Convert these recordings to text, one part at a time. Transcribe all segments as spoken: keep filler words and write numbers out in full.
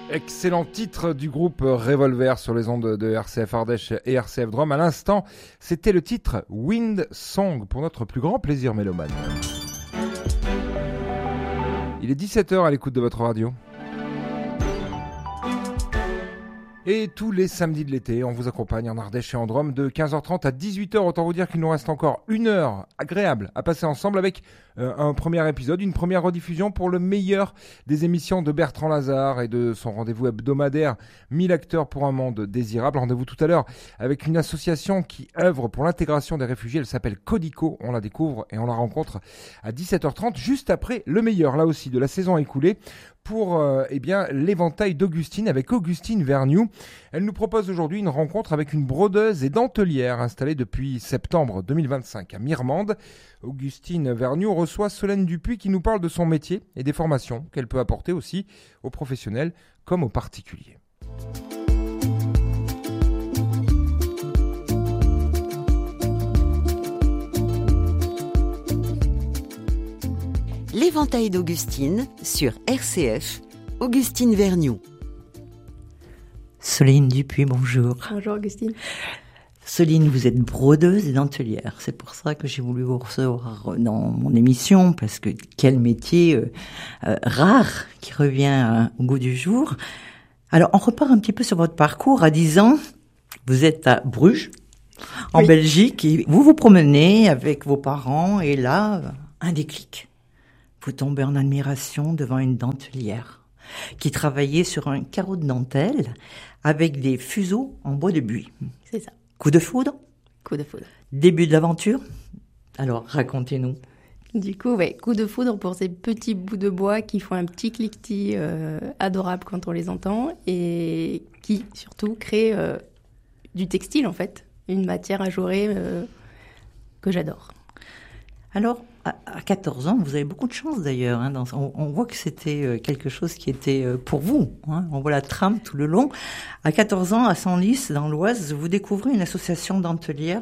Excellent titre du groupe Revolver sur les ondes de R C F Ardèche et R C F Drôme. À l'instant, c'était le titre Wind Song pour notre plus grand plaisir mélomane. Il est dix-sept heures à l'écoute de votre radio. Et tous les samedis de l'été, on vous accompagne en Ardèche et en Drôme de quinze heures trente à dix-huit heures. Autant vous dire qu'il nous reste encore une heure agréable à passer ensemble avec euh, un premier épisode, une première rediffusion pour le meilleur des émissions de Bertrand Lazare et de son rendez-vous hebdomadaire mille acteurs pour un monde désirable. Rendez-vous tout à l'heure avec une association qui œuvre pour l'intégration des réfugiés. Elle s'appelle Codico. On la découvre et on la rencontre à dix-sept heures trente, juste après le meilleur, là aussi, de la saison écoulée, pour euh, eh bien, l'éventail d'Augustine avec Augustine Vergnoux. Elle nous propose aujourd'hui une rencontre avec une brodeuse et dentelière installée depuis septembre deux mille vingt-cinq à Mirmande. Augustine Vergnoux reçoit Solène Dupuis qui nous parle de son métier et des formations qu'elle peut apporter aussi aux professionnels comme aux particuliers. L'éventail d'Augustine sur R C F, Augustine Vergnoux. Solène Dupuis, bonjour. Bonjour Augustine. Solène, vous êtes brodeuse et dentelière. C'est pour ça que j'ai voulu vous recevoir dans mon émission, parce que quel métier euh, euh, rare qui revient euh, au goût du jour. Alors, on repart un petit peu sur votre parcours. À dix ans, vous êtes à Bruges, en oui. Belgique, et vous vous promenez avec vos parents, et là, un déclic. Vous tombez en admiration devant une dentelière qui travaillait sur un carreau de dentelle avec des fuseaux en bois de buis. C'est ça. Coup de foudre ? Coup de foudre. Début de l'aventure ? Alors, racontez-nous. Du coup, ouais, coup de foudre pour ces petits bouts de bois qui font un petit cliquetis euh, adorable quand on les entend et qui, surtout, créent euh, du textile, en fait. Une matière ajourée euh, que j'adore. Alors, à quatorze ans, vous avez beaucoup de chance d'ailleurs. Hein, dans, on, on voit que c'était quelque chose qui était pour vous. Hein, on voit la trame tout le long. À quatorze ans, à Senlis, dans l'Oise, vous découvrez une association dentelière.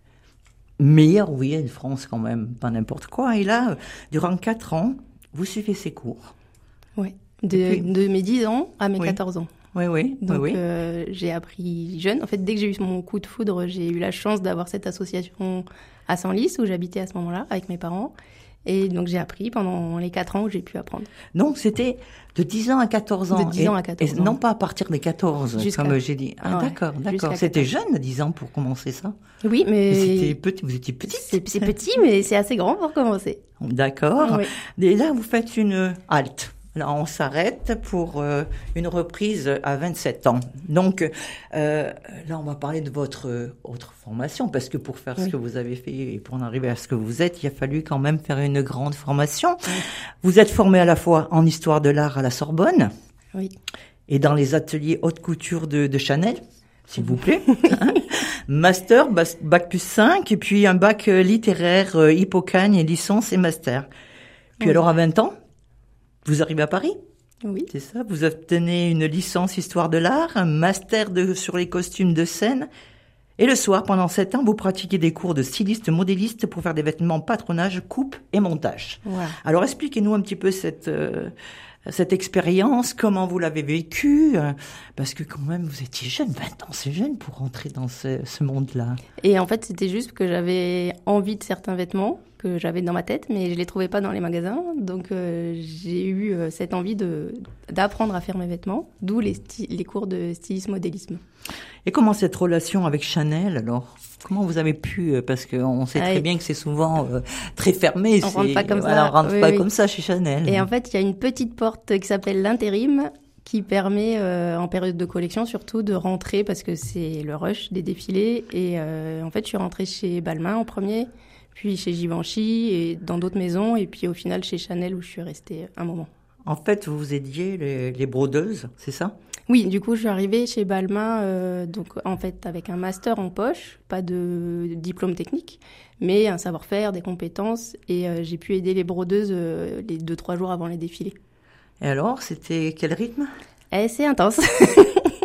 Meilleure ouvrière de France quand même, pas n'importe quoi. Et là, durant quatre ans, vous suivez ses cours. Oui, de, puis, de mes dix ans à mes oui. quatorze ans. Oui, oui. Donc, oui, oui. Euh, j'ai appris jeune. En fait, dès que j'ai eu mon coup de foudre, j'ai eu la chance d'avoir cette association à Senlis, où j'habitais à ce moment-là, avec mes parents. Et donc, j'ai appris pendant les quatre ans où j'ai pu apprendre. Donc, c'était de dix ans à quatorze ans. De dix ans à quatorze ans. Et non pas à partir des quatorze, jusqu'à... comme j'ai dit. Ah, ouais, d'accord, d'accord. C'était jeune, dix ans, pour commencer ça. Oui, mais... C'était petit, vous étiez petite. C'est, c'est petit, mais c'est assez grand pour commencer. D'accord. Oui. Et là, vous faites une halte. Là, on s'arrête pour euh, une reprise à vingt-sept ans. Donc, euh, là, on va parler de votre euh, autre formation, parce que pour faire oui. ce que vous avez fait et pour en arriver à ce que vous êtes, il a fallu quand même faire une grande formation. Oui. Vous êtes formé à la fois en histoire de l'art à la Sorbonne oui. et dans les ateliers haute couture de, de Chanel, s'il vous plaît. hein master, bac plus cinq, et puis un bac littéraire, euh, Hippocagne, et licence et master. Puis oui. alors, à vingt ans, vous arrivez à Paris ? Oui. C'est ça, vous obtenez une licence histoire de l'art, un master de, sur les costumes de scène. Et le soir, pendant sept ans, vous pratiquez des cours de styliste modéliste pour faire des vêtements patronage, coupe et montage. Wow. Alors, expliquez-nous un petit peu cette, euh, cette expérience, comment vous l'avez vécue, euh, parce que quand même, vous étiez jeune, vingt ans, c'est jeune pour rentrer dans ce, ce monde-là. Et en fait, c'était juste que j'avais envie de certains vêtements que j'avais dans ma tête, mais je les trouvais pas dans les magasins. Donc, euh, j'ai eu euh, cette envie de, d'apprendre à faire mes vêtements, d'où les, sti- les cours de stylisme-modélisme. Et comment cette relation avec Chanel, alors ? Comment vous avez pu, parce qu'on sait très ah, bien que c'est souvent euh, très fermé. On c'est, rentre pas comme voilà, ça. On rentre oui, pas oui. comme ça chez Chanel. Et en fait, il y a une petite porte qui s'appelle l'intérim, qui permet, euh, en période de collection surtout, de rentrer, parce que c'est le rush des défilés. Et euh, en fait, je suis rentrée chez Balmain en premier, puis chez Givenchy et dans d'autres maisons, et puis au final chez Chanel où je suis restée un moment. En fait, vous vous aidiez les, les brodeuses, c'est ça ? Oui, du coup, je suis arrivée chez Balmain, euh, donc en fait avec un master en poche, pas de diplôme technique, mais un savoir-faire, des compétences, et euh, j'ai pu aider les brodeuses euh, les deux trois jours avant les défilés. Et alors, c'était quel rythme ? Eh, c'est intense.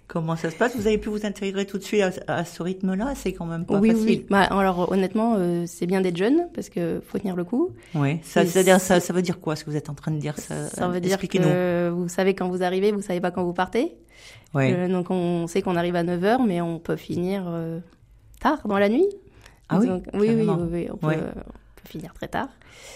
Comment ça se passe? Vous avez pu vous intégrer tout de suite à, à ce rythme-là? C'est quand même pas oui, facile. Oui, bah, alors honnêtement, euh, c'est bien d'être jeune parce que faut tenir le coup. Oui, ça, c'est-à-dire, ça, ça veut dire quoi ce que vous êtes en train de dire? Ça, ça veut dire que vous savez quand vous arrivez, vous savez pas quand vous partez. Oui. Euh, donc on sait qu'on arrive à neuf heures, mais on peut finir euh, tard dans la nuit. Ah donc, oui, oui, oui, oui, oui, on peut, oui. on peut finir très tard.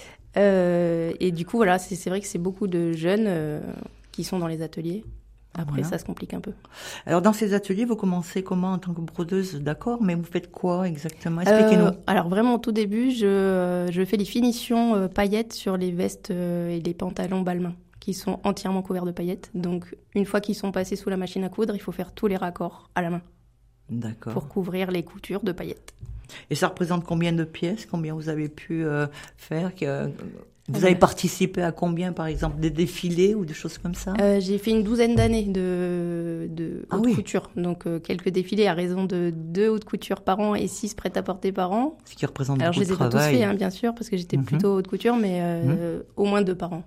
Euh, et du coup, voilà, c'est, c'est vrai que c'est beaucoup de jeunes euh, qui sont dans les ateliers. Après, voilà. Ça se complique un peu. Alors, dans ces ateliers, vous commencez comment en tant que brodeuse? D'accord, mais vous faites quoi exactement? Expliquez-nous. Euh, alors, vraiment, au tout début, je, je fais les finitions euh, paillettes sur les vestes euh, et les pantalons Balmain, qui sont entièrement couverts de paillettes. Donc, une fois qu'ils sont passés sous la machine à coudre, il faut faire tous les raccords à la main. D'accord. Pour couvrir les coutures de paillettes. Et ça représente combien de pièces? Combien vous avez pu euh, faire que... Vous avez participé à combien, par exemple, des défilés ou des choses comme ça? euh, J'ai fait une douzaine d'années de, de ah haute oui. couture. Donc, euh, quelques défilés à raison de deux hautes coutures par an et six prêt-à-porter par an. Ce qui représente Alors, beaucoup de travail. Alors, je les ai pas tous faits, hein, bien sûr, parce que j'étais mm-hmm. plutôt haute couture, mais euh, mm-hmm. au moins deux par an.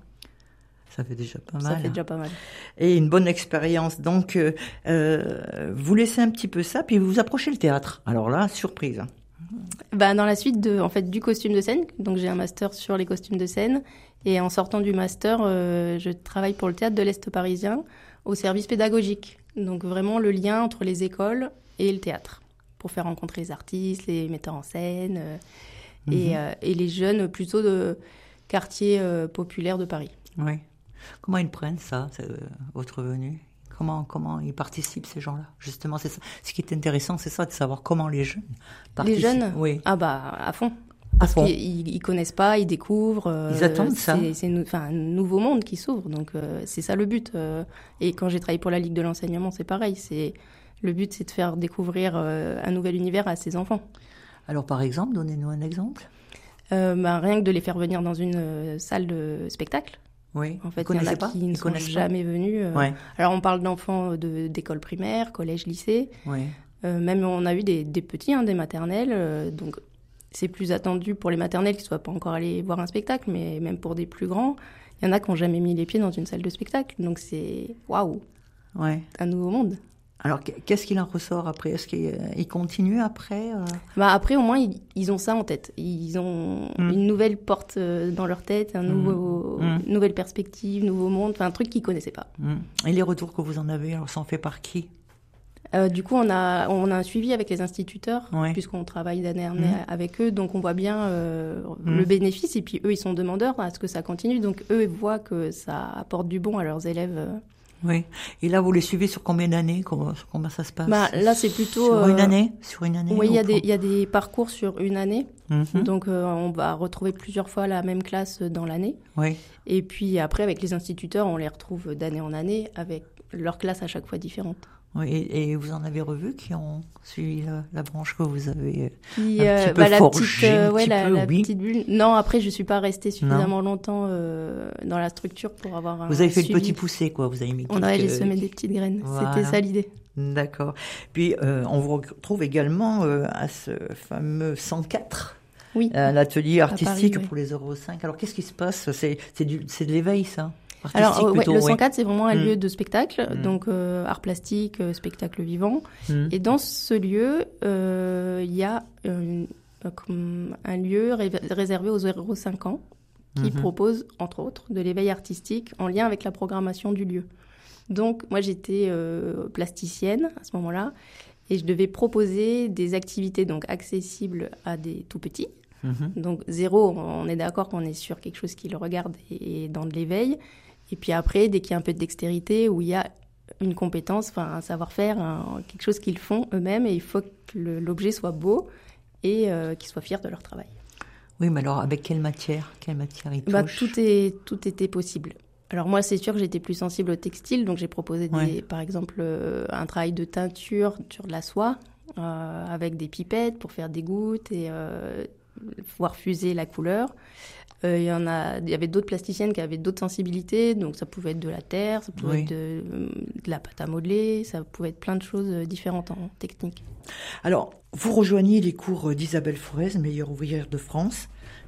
Ça fait déjà pas mal. Ça fait déjà pas mal. Et une bonne expérience. Donc, euh, euh, vous laissez un petit peu ça, puis vous approchez le théâtre. Alors là, surprise. Bah, dans la suite de, en fait, du costume de scène, donc j'ai un master sur les costumes de scène, et en sortant du master, euh, je travaille pour le théâtre de l'Est parisien au service pédagogique. Donc vraiment le lien entre les écoles et le théâtre, pour faire rencontrer les artistes, les metteurs en scène, euh, mmh. et, euh, et les jeunes plutôt de quartiers euh, populaires de Paris. Oui. Comment ils prennent ça, euh, votre venue? Comment, comment ils participent, ces gens-là? Justement, c'est ça. Ce qui est intéressant, c'est ça, de savoir comment les jeunes participent. Les jeunes? Oui. Ah bah, à fond. À Parce fond. qu'ils ils connaissent pas, ils découvrent. Euh, ils attendent ça. C'est, c'est nou- un nouveau monde qui s'ouvre, donc euh, c'est ça le but. Euh, et quand j'ai travaillé pour la Ligue de l'enseignement, c'est pareil. C'est, le but, c'est de faire découvrir euh, un nouvel univers à ses enfants. Alors, par exemple, donnez-nous un exemple. Euh, bah, rien que de les faire venir dans une euh, salle de spectacle. Oui. En fait, il y en a pas qui ne Ils sont jamais pas. venus. Euh, ouais. Alors, on parle d'enfants de, d'école primaire, collège, lycée. Oui. Euh, même on a eu des, des petits, hein, des maternelles. Euh, donc, c'est plus attendu pour les maternelles qui ne soient pas encore allés voir un spectacle, mais même pour des plus grands, il y en a qui n'ont jamais mis les pieds dans une salle de spectacle. Donc, c'est waouh, ouais. un nouveau monde. Alors, qu'est-ce qu'il en ressort après? Est-ce qu'ils continuent après euh... bah Après, au moins, ils, ils ont ça en tête. Ils ont mmh. une nouvelle porte dans leur tête, un nouveau, mmh. une nouvelle perspective, nouveau monde, enfin, un truc qu'ils ne connaissaient pas. Mmh. Et les retours que vous en avez, alors, sont faits par qui? euh, Du coup, on a, on a un suivi avec les instituteurs, ouais. puisqu'on travaille d'année en année mmh. avec eux. Donc, on voit bien euh, mmh. le bénéfice. Et puis, eux, ils sont demandeurs à ce que ça continue. Donc, eux, ils voient que ça apporte du bon à leurs élèves. Euh, Oui. Et là, vous les suivez sur combien d'années? Comment, comment ça se passe? Bah, là, c'est plutôt... Sur euh... une année? Sur une année? Oui, il y a des, il y a des parcours sur une année. Mm-hmm. Donc, euh, on va retrouver plusieurs fois la même classe dans l'année. Oui. Et puis après, avec les instituteurs, on les retrouve d'année en année avec leur classe à chaque fois différente. Oui, et, et vous en avez revu qui ont suivi la, la branche que vous avez qui, un euh, petit peu bah, la forgée, petite, euh, un ouais, petit la, peu, la oui. petite bulle. Non, après, je suis pas restée suffisamment non. longtemps euh, dans la structure pour avoir un Vous avez fait suivi. le petit poussé, quoi. Vous avez mis on a, j'ai semé des petites graines. Voilà. C'était ça l'idée. D'accord. Puis, euh, on vous retrouve également euh, à ce fameux cent quatre. Oui. Euh, l'atelier artistique Paris, pour oui. les zéro cinq. Alors, qu'est-ce qui se passe? C'est, c'est, du, c'est de l'éveil, ça? Alors, euh, plutôt, ouais, le ouais. cent quatre, c'est vraiment un mmh. lieu de spectacle, mmh. donc euh, art plastique, euh, spectacle vivant. Mmh. Et dans ce lieu, il euh, y a euh, comme un lieu ré- réservé aux zéro cinq ans qui mmh. propose, entre autres, de l'éveil artistique en lien avec la programmation du lieu. Donc, moi, j'étais euh, plasticienne à ce moment-là et je devais proposer des activités donc accessibles à des tout-petits. Mmh. Donc, zéro, on est d'accord qu'on est sur quelque chose qui le regarde et, et dans de l'éveil. Et puis après, dès qu'il y a un peu de dextérité, où il y a une compétence, enfin un savoir-faire, un, quelque chose qu'ils font eux-mêmes, et il faut que le, l'objet soit beau et euh, qu'ils soient fiers de leur travail. Oui, mais alors avec quelle matière, quelle matière ils touchent? Bah, tout, est, tout était possible. Alors moi, c'est sûr que j'étais plus sensible au textile, donc j'ai proposé, des, ouais. par exemple, euh, un travail de teinture sur de la soie, euh, avec des pipettes pour faire des gouttes et euh, pouvoir fuser la couleur. Il euh, y en a, il y avait d'autres plasticiennes qui avaient d'autres sensibilités, donc ça pouvait être de la terre, ça pouvait oui. être de, de la pâte à modeler, ça pouvait être plein de choses différentes en technique. Alors, vous rejoignez les cours d'Isabelle Forez, meilleure ouvrière de France,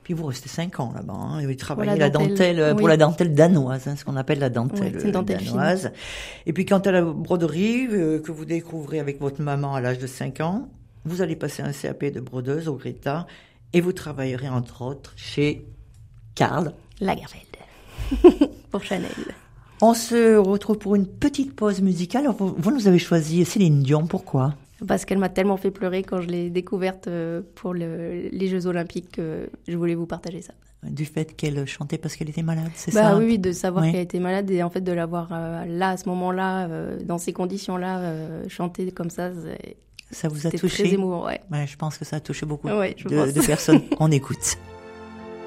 Puis vous restez cinq ans là-bas, hein, et vous travaillez Pour la la dentelle, dentelle, pour oui. la dentelle danoise, hein, ce qu'on appelle la dentelle, Ouais, c'est une dentelle danoise. Fine. Et puis quant à la broderie, euh, que vous découvrez avec votre maman à l'âge de cinq ans, vous allez passer un C A P de brodeuse au Greta, et vous travaillerez entre autres chez Karl Lagerfeld, pour Chanel. On se retrouve pour une petite pause musicale. Alors, vous, vous nous avez choisi Céline Dion, pourquoi ? Parce qu'elle m'a tellement fait pleurer quand je l'ai découverte pour le, les Jeux Olympiques que je voulais vous partager ça. Du fait qu'elle chantait parce qu'elle était malade, c'est bah ça ? Oui, oui, de savoir oui. qu'elle était malade et en fait de l'avoir euh, là, à ce moment-là, euh, dans ces conditions-là, euh, chanter comme ça, ça vous a touché ? touché ? Très émouvant, ouais. ouais. Je pense que ça a touché beaucoup ouais, de, de personnes. On écoute.